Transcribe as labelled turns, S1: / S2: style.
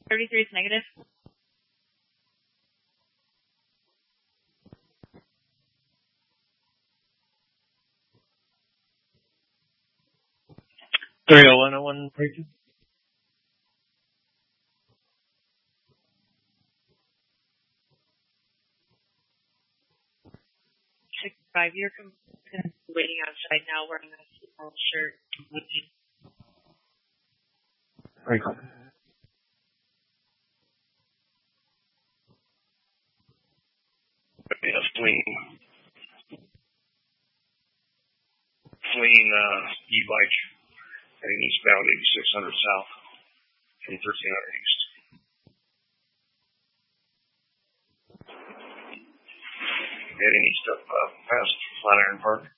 S1: 33 is negative.
S2: $30101, preacher.
S1: 65, you're waiting outside now wearing a small shirt.
S2: Very good.
S3: Yeah, fleeing e-bike heading eastbound 8600 south from 1300 east. Heading east up past Flatiron Park.